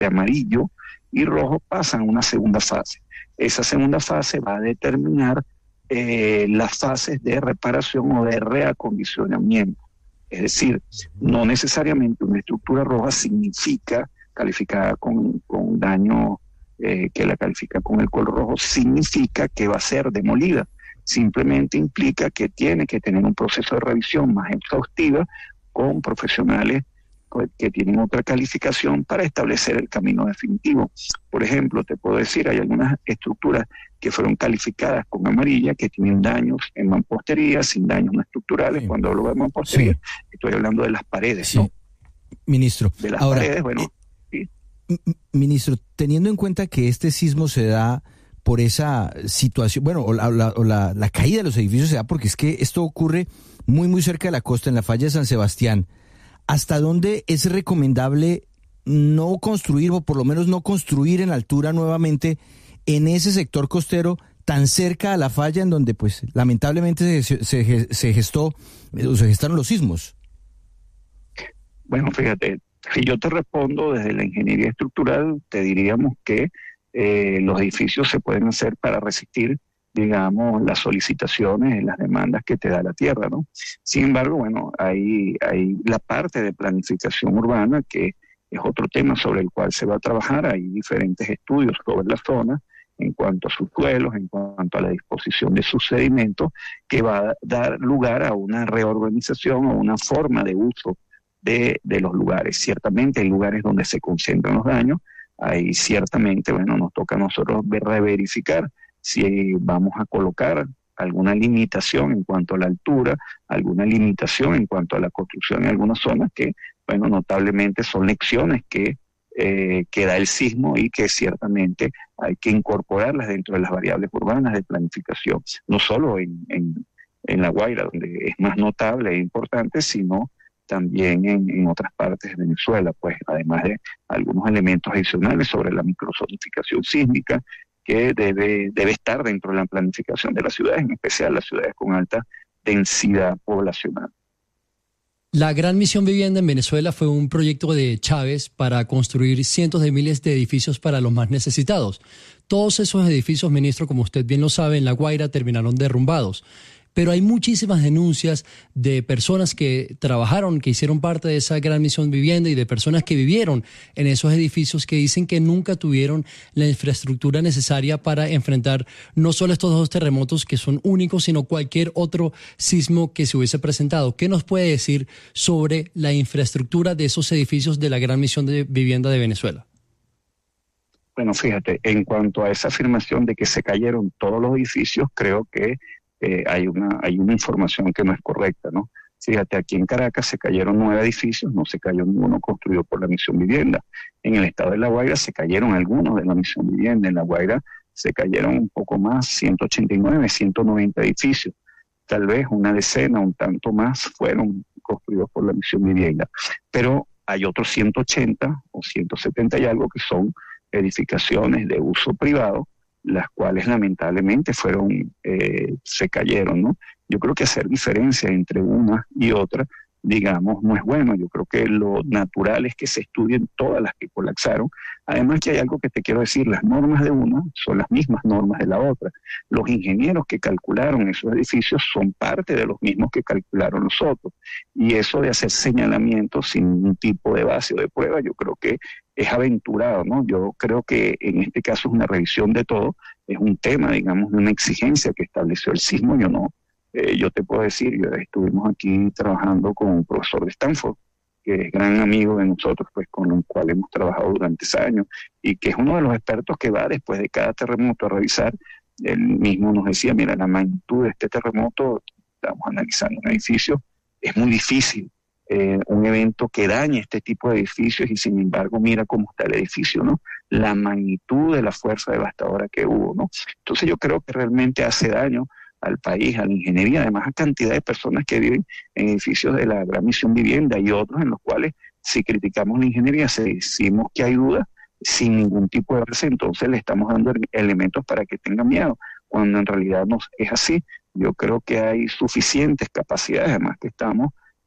de amarillo y rojo pasan a una segunda fase. Esa segunda fase va a determinar las fases de reparación o de reacondicionamiento. Es decir, no necesariamente una estructura roja significa, calificada con daño, que la califica con el color rojo, significa que va a ser demolida. Simplemente implica que tiene que tener un proceso de revisión más exhaustiva con profesionales que tienen otra calificación para establecer el camino definitivo. Por ejemplo, te puedo decir, hay algunas estructuras que fueron calificadas con amarilla que tienen daños en mampostería, sin daños no estructurales. Sí. Cuando hablo de mampostería, sí, estoy hablando de las paredes, sí, ¿no? Ministro, de las ahora, paredes, bueno. Sí. Ministro, teniendo en cuenta que este sismo se da por esa situación, bueno, la caída de los edificios se da porque es que esto ocurre muy, muy cerca de la costa, en la falla de San Sebastián. ¿Hasta dónde es recomendable no construir, o por lo menos no construir en altura nuevamente en ese sector costero tan cerca a la falla en donde pues lamentablemente se gestaron los sismos? Bueno, fíjate, si yo te respondo desde la ingeniería estructural, te diríamos que los edificios se pueden hacer para resistir, digamos, las solicitaciones, las demandas que te da la tierra, ¿no? Sin embargo, bueno, hay la parte de planificación urbana, que es otro tema sobre el cual se va a trabajar. Hay diferentes estudios sobre la zona en cuanto a sus suelos, en cuanto a la disposición de sus sedimentos, que va a dar lugar a una reorganización o una forma de uso de los lugares. Ciertamente hay lugares donde se concentran los daños, ahí ciertamente, bueno, nos toca a nosotros reverificar si vamos a colocar alguna limitación en cuanto a la altura, alguna limitación en cuanto a la construcción en algunas zonas que, bueno, notablemente son lecciones que da el sismo y que ciertamente hay que incorporarlas dentro de las variables urbanas de planificación, no solo en La Guaira, donde es más notable e importante, sino también en otras partes de Venezuela, pues además de algunos elementos adicionales sobre la microzonificación sísmica, que debe estar dentro de la planificación de las ciudades, en especial las ciudades con alta densidad poblacional. La Gran Misión Vivienda en Venezuela fue un proyecto de Chávez para construir cientos de miles de edificios para los más necesitados. Todos esos edificios, ministro, como usted bien lo sabe, en La Guaira terminaron derrumbados. Pero hay muchísimas denuncias de personas que trabajaron, que hicieron parte de esa Gran Misión Vivienda y de personas que vivieron en esos edificios que dicen que nunca tuvieron la infraestructura necesaria para enfrentar no solo estos dos terremotos que son únicos, sino cualquier otro sismo que se hubiese presentado. ¿Qué nos puede decir sobre la infraestructura de esos edificios de la Gran Misión de Vivienda de Venezuela? Bueno, fíjate, en cuanto a esa afirmación de que se cayeron todos los edificios, creo que hay una información que no es correcta, ¿no? Fíjate, aquí en Caracas se cayeron 9 edificios, no se cayó ninguno construido por la Misión Vivienda. En el estado de La Guaira se cayeron algunos de la Misión Vivienda. En La Guaira se cayeron un poco más, 189, 190 edificios. Tal vez una decena, un tanto más, fueron construidos por la Misión Vivienda. Pero hay otros 180 o 170 y algo que son edificaciones de uso privado, las cuales lamentablemente se cayeron, ¿no? Yo creo que hacer diferencia entre una y otra, digamos, no es bueno. Yo creo que lo natural es que se estudien todas las que colapsaron. Además que hay algo que te quiero decir, las normas de una son las mismas normas de la otra. Los ingenieros que calcularon esos edificios son parte de los mismos que calcularon los otros. Y eso de hacer señalamientos sin ningún tipo de base o de prueba, yo creo que es aventurado, ¿no? Yo creo que en este caso es una revisión de todo, es un tema, digamos, de una exigencia que estableció el sismo. Yo te puedo decir, estuvimos aquí trabajando con un profesor de Stanford, que es gran amigo de nosotros, pues con el cual hemos trabajado durante ese año, y que es uno de los expertos que va después de cada terremoto a revisar. Él mismo nos decía, mira, la magnitud de este terremoto, estamos analizando un edificio, es muy difícil. Un evento que dañe este tipo de edificios y sin embargo mira cómo está el edificio, ¿no? La magnitud de la fuerza devastadora que hubo, ¿no? Entonces yo creo que realmente hace daño al país, a la ingeniería, además a cantidad de personas que viven en edificios de la Gran Misión Vivienda y otros en los cuales si criticamos la ingeniería, si decimos que hay dudas, sin ningún tipo de base, entonces le estamos dando elementos para que tengan miedo, cuando en realidad no es así. Yo creo que hay suficientes capacidades, además que estamos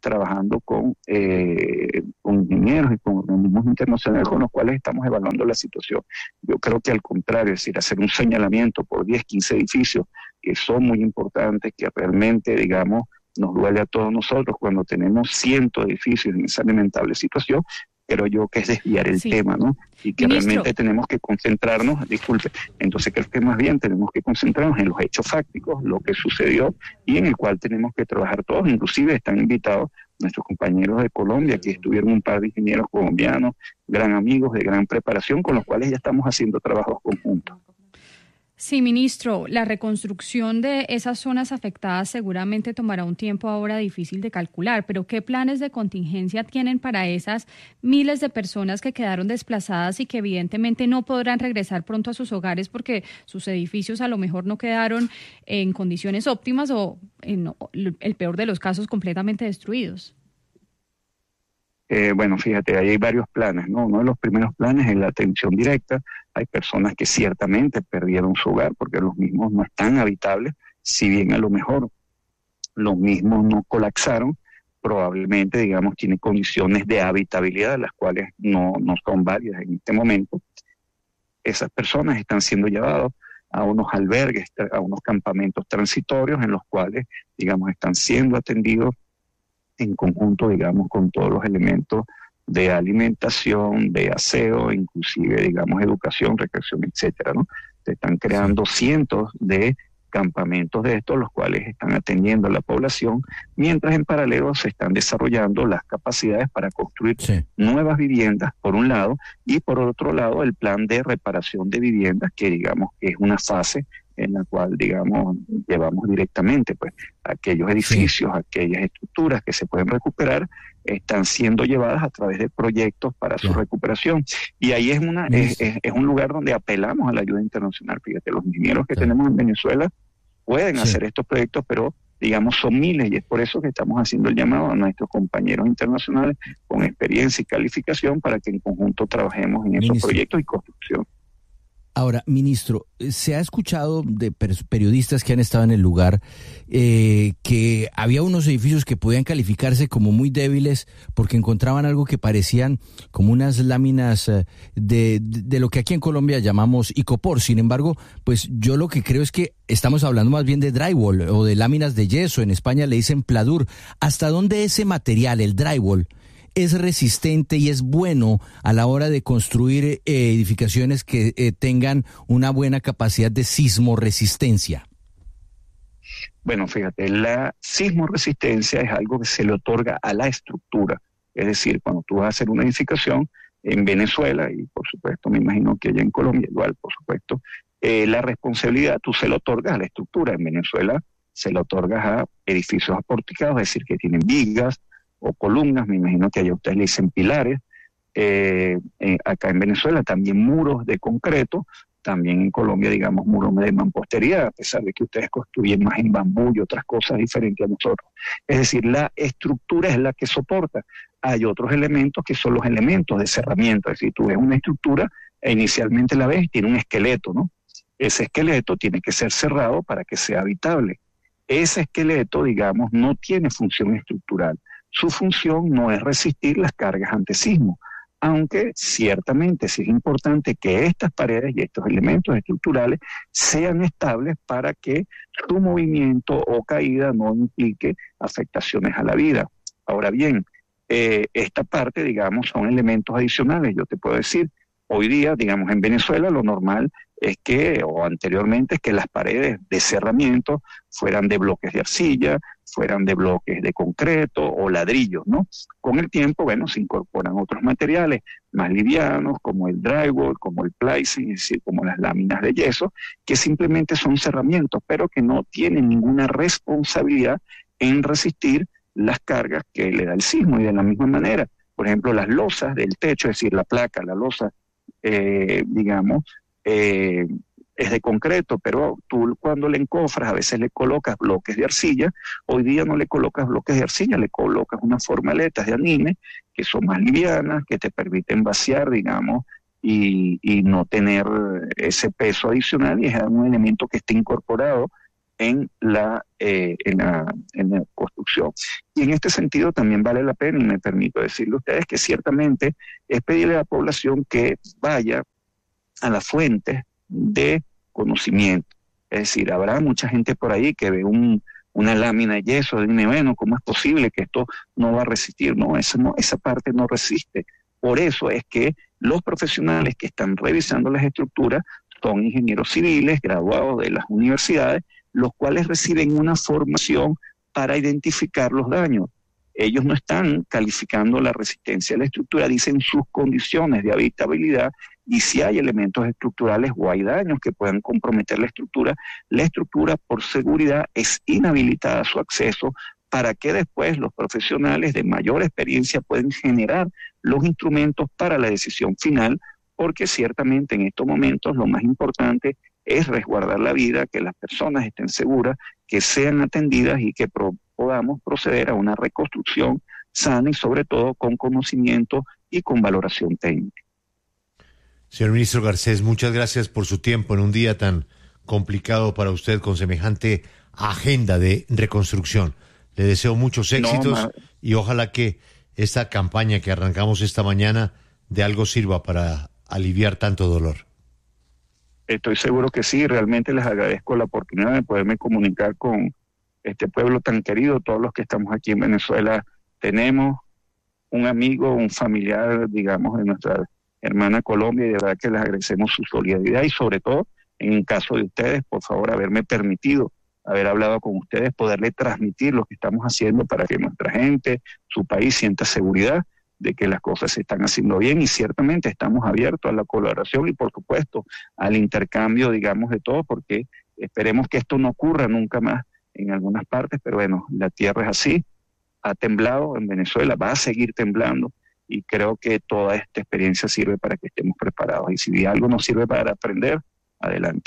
trabajando con ingenieros y con organismos internacionales con los cuales estamos evaluando la situación. Yo creo que al contrario, es decir, hacer un señalamiento por 10, 15 edificios que son muy importantes, que realmente, digamos, nos duele a todos nosotros cuando tenemos cientos de edificios en esa lamentable situación, creo yo que es desviar el tema, ¿no? Y que Ministro, realmente tenemos que concentrarnos, disculpe, entonces creo que más bien tenemos que concentrarnos en los hechos fácticos, lo que sucedió y en el cual tenemos que trabajar todos, inclusive están invitados nuestros compañeros de Colombia, que estuvieron un par de ingenieros colombianos, gran amigos de gran preparación, con los cuales ya estamos haciendo trabajos conjuntos. Sí, ministro, la reconstrucción de esas zonas afectadas seguramente tomará un tiempo ahora difícil de calcular, pero ¿qué planes de contingencia tienen para esas miles de personas que quedaron desplazadas y que evidentemente no podrán regresar pronto a sus hogares porque sus edificios a lo mejor no quedaron en condiciones óptimas o, en el peor de los casos, completamente destruidos? Bueno, fíjate, ahí hay varios planes, ¿no? Uno de los primeros planes es la atención directa. Hay personas que ciertamente perdieron su hogar porque los mismos no están habitables, si bien a lo mejor los mismos no colapsaron, probablemente, digamos, tienen condiciones de habitabilidad, las cuales no son válidas en este momento. Esas personas están siendo llevadas a unos albergues, a unos campamentos transitorios en los cuales, digamos, están siendo atendidos en conjunto, digamos, con todos los elementos de alimentación, de aseo, inclusive, digamos, educación, recreación, etcétera, ¿no? Se están creando cientos de campamentos de estos, los cuales están atendiendo a la población, mientras en paralelo se están desarrollando las capacidades para construir nuevas viviendas, por un lado, y por otro lado, el plan de reparación de viviendas, que digamos que es una fase en la cual, digamos, llevamos directamente, pues, aquellos edificios, aquellas estructuras que se pueden recuperar, están siendo llevadas a través de proyectos para su recuperación. Y ahí es un lugar donde apelamos a la ayuda internacional. Fíjate, los ingenieros que tenemos en Venezuela pueden hacer estos proyectos, pero, digamos, son miles, y es por eso que estamos haciendo el llamado a nuestros compañeros internacionales con experiencia y calificación para que en conjunto trabajemos en esos proyectos y construcción. Ahora, ministro, se ha escuchado de periodistas que han estado en el lugar que había unos edificios que podían calificarse como muy débiles porque encontraban algo que parecían como unas láminas de lo que aquí en Colombia llamamos icopor. Sin embargo, pues yo lo que creo es que estamos hablando más bien de drywall o de láminas de yeso. En España le dicen pladur. ¿Hasta dónde ese material, el drywall, es resistente y es bueno a la hora de construir edificaciones que tengan una buena capacidad de sismoresistencia? Bueno, fíjate, la sismoresistencia es algo que se le otorga a la estructura. Es decir, cuando tú vas a hacer una edificación en Venezuela, y por supuesto me imagino que allá en Colombia igual, por supuesto, la responsabilidad tú se la otorgas a la estructura. En Venezuela se la otorgas a edificios aporticados, es decir, que tienen vigas o columnas, me imagino que allá ustedes le dicen pilares. Acá en Venezuela también muros de concreto, también en Colombia, digamos, muros de mampostería, a pesar de que ustedes construyen más en bambú y otras cosas diferentes a nosotros. Es decir, la estructura es la que soporta. Hay otros elementos que son los elementos de cerramiento, es decir, tú ves una estructura e inicialmente la ves y tiene un esqueleto, ¿no? Ese esqueleto tiene que ser cerrado para que sea habitable. Ese esqueleto, digamos, no tiene función estructural. Su función no es resistir las cargas ante sismo, aunque ciertamente sí es importante que estas paredes y estos elementos estructurales sean estables para que su movimiento o caída no implique afectaciones a la vida. Ahora bien, esta parte, digamos, son elementos adicionales. Yo te puedo decir, hoy día, digamos, en Venezuela lo normal es que, o anteriormente, es que las paredes de cerramiento fueran de bloques de arcilla, fueran de bloques de concreto o ladrillos, ¿no? Con el tiempo, bueno, se incorporan otros materiales más livianos, como el drywall, como el plywood, es decir, como las láminas de yeso, que simplemente son cerramientos, pero que no tienen ninguna responsabilidad en resistir las cargas que le da el sismo. Y de la misma manera, por ejemplo, las losas del techo, es decir, la placa, la losa, digamos, es de concreto, pero tú cuando le encofras a veces le colocas bloques de arcilla. Hoy día no le colocas bloques de arcilla, le colocas unas formaletas de anime que son más livianas, que te permiten vaciar, digamos, y no tener ese peso adicional, y es un elemento que está incorporado en la construcción. Y en este sentido también vale la pena, y me permito decirle a ustedes que ciertamente es pedirle a la población que vaya a las fuentes de conocimiento. Es decir, habrá mucha gente por ahí que ve una lámina de yeso, y dice, bueno, ¿cómo es posible que esto no va a resistir? No, esa parte no resiste. Por eso es que los profesionales que están revisando las estructuras son ingenieros civiles graduados de las universidades, los cuales reciben una formación para identificar los daños. Ellos no están calificando la resistencia a la estructura, dicen sus condiciones de habitabilidad y si hay elementos estructurales o hay daños que puedan comprometer la estructura por seguridad es inhabilitada a su acceso para que después los profesionales de mayor experiencia pueden generar los instrumentos para la decisión final, porque ciertamente en estos momentos lo más importante es resguardar la vida, que las personas estén seguras, que sean atendidas y que podamos proceder a una reconstrucción sana y sobre todo con conocimiento y con valoración técnica. Señor ministro Garcés, muchas gracias por su tiempo en un día tan complicado para usted con semejante agenda de reconstrucción. Le deseo muchos éxitos y ojalá que esta campaña que arrancamos esta mañana de algo sirva para aliviar tanto dolor. Estoy seguro que sí, realmente les agradezco la oportunidad de poderme comunicar con este pueblo tan querido. Todos los que estamos aquí en Venezuela tenemos un amigo, un familiar, digamos, de nuestra hermana Colombia, y de verdad que les agradecemos su solidaridad y sobre todo, en el caso de ustedes, por favor, haberme permitido haber hablado con ustedes, poderle transmitir lo que estamos haciendo para que nuestra gente, su país, sienta seguridad de que las cosas se están haciendo bien y ciertamente estamos abiertos a la colaboración y por supuesto al intercambio, digamos, de todo, porque esperemos que esto no ocurra nunca más en algunas partes, pero bueno, la tierra es así, ha temblado en Venezuela, va a seguir temblando y creo que toda esta experiencia sirve para que estemos preparados y si algo nos sirve para aprender, adelante.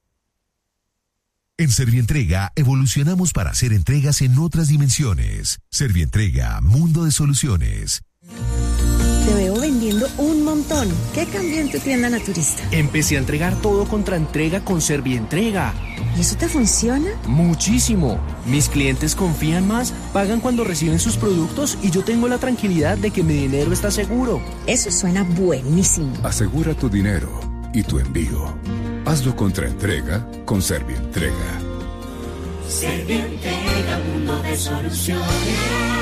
En Servientrega evolucionamos para hacer entregas en otras dimensiones. Servientrega, mundo de soluciones. Te veo vendiendo un montón. ¿Qué cambió en tu tienda naturista? Empecé a entregar todo contra entrega con Servientrega. ¿Y eso te funciona? Muchísimo. Mis clientes confían más, pagan cuando reciben sus productos y yo tengo la tranquilidad de que mi dinero está seguro. Eso suena buenísimo. Asegura tu dinero y tu envío. Hazlo contra entrega con Servientrega. Servientrega, mundo de soluciones.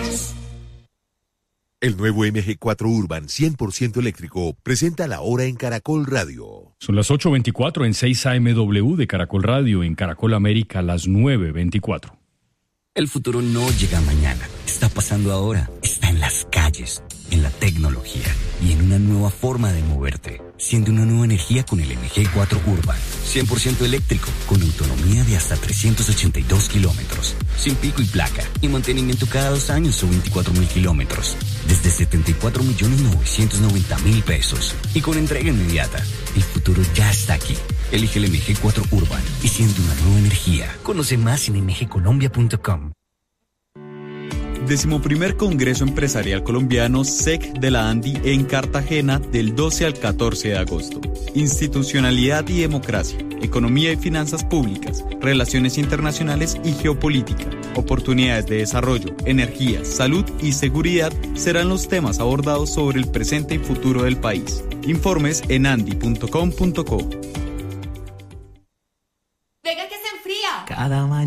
El nuevo MG4 Urban 100% eléctrico presenta la hora en Caracol Radio. Son las 8:24 en 6 AMW de Caracol Radio, en Caracol América las 9:24. El futuro no llega mañana, está pasando ahora, está en las calles, en la tecnología y en una nueva forma de moverte. Siente una nueva energía con el MG4 Urban, 100% eléctrico, con autonomía de hasta 382 kilómetros, sin pico y placa, y mantenimiento cada 2 años o 24.000 kilómetros, desde 74.990.000 pesos, y con entrega inmediata. El futuro ya está aquí. Elige el MG4 Urban y siente una nueva energía. Conoce más en mgcolombia.com. 11º Congreso Empresarial Colombiano SEC de la ANDI en Cartagena del 12 al 14 de agosto. Institucionalidad y democracia, economía y finanzas públicas, relaciones internacionales y geopolítica, oportunidades de desarrollo, energía, salud y seguridad serán los temas abordados sobre el presente y futuro del país. Informes en andi.com.co. Venga que se enfría. Cada mañana